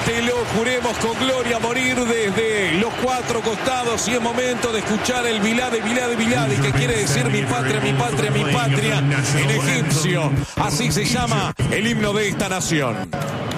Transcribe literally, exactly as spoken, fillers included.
Cántelo, juremos con gloria morir desde los cuatro costados. Y es momento de escuchar el Bilade, Bilade, Bilade, que quiere decir mi patria, mi patria, mi patria en egipcio. Así se llama el himno de esta nación.